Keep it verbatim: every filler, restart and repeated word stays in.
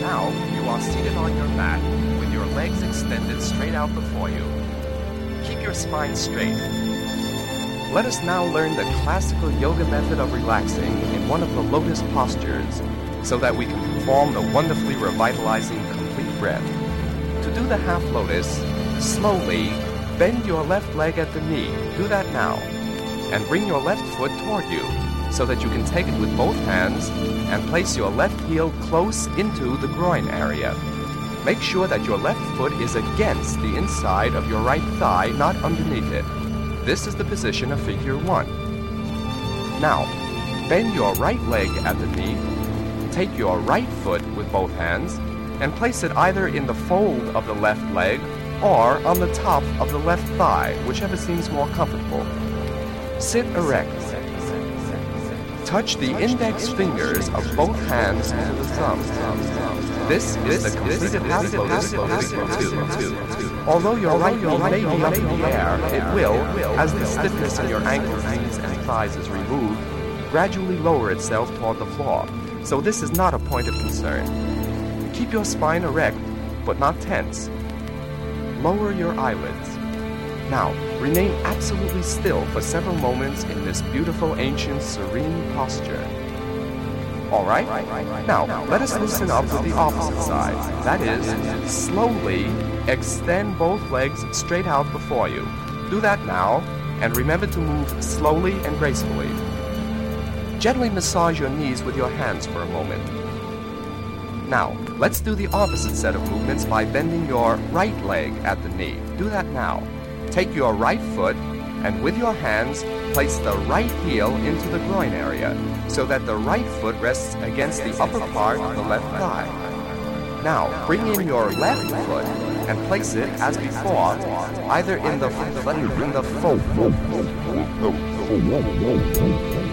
Now, you are seated on your mat with your legs extended straight out before you. Keep your spine straight. Let us now learn the classical yoga method of relaxing in one of the lotus postures so that we can perform the wonderfully revitalizing complete breath. To do the half lotus, slowly bend your left leg at the knee. Do that now. And bring your left foot toward you so that you can take it with both hands and place your left heel close into the groin area. Make sure that your left foot is against the inside of your right thigh, not underneath it. This is the position of figure one. Now, bend your right leg at the knee, take your right foot with both hands, and place it either in the fold of the left leg or on the top of the left thigh, whichever seems more comfortable. Sit erect. Touch the index fingers of both hands to the thumb. This is the completed half lotus of figure two. Although your right knee may be up in the air, it will, as the stiffness in your ankles, knees, and thighs is removed, gradually lower itself toward the floor. So this is not a point of concern. Keep your spine erect, but not tense. Lower your eyelids. Now, remain absolutely still for several moments in this beautiful, ancient, serene posture. All right? Now, let us loosen up with the opposite side. That is, slowly extend both legs straight out before you. Do that now, and remember to move slowly and gracefully. Gently massage your knees with your hands for a moment. Now, let's do the opposite set of movements by bending your right leg at the knee. Do that now. Take your right foot and with your hands, place the right heel into the groin area so that the right foot rests against the upper part of the left thigh. Now, bring in your left foot and place it, as before, either in the, in the fold